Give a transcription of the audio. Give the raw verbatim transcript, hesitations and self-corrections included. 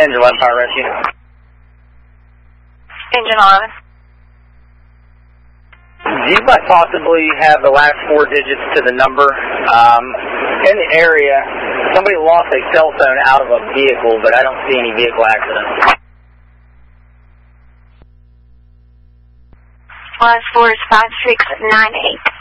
Engine eleven Fire Rescue. Engine eleven. Do you might possibly have the last four digits to the number? Um, in the area, somebody lost a cell phone out of a vehicle, but I don't see any vehicle accidents. Last four is five six nine eight.